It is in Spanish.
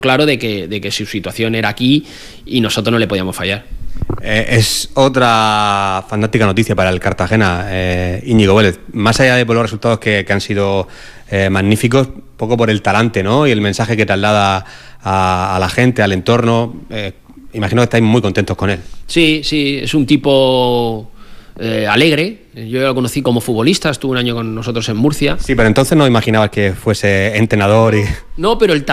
claro de que su situación era aquí y nosotros no le podíamos fallar. Es otra fantástica noticia para el Cartagena, Íñigo Vélez. Más allá de por los resultados que han sido magníficos, poco por el talante, ¿no? Y el mensaje que traslada a la gente, al entorno. Imagino que estáis muy contentos con él. Sí, es un tipo alegre. Yo lo conocí como futbolista, estuvo un año con nosotros en Murcia. Sí, pero entonces no imaginabas que fuese entrenador y... No, pero el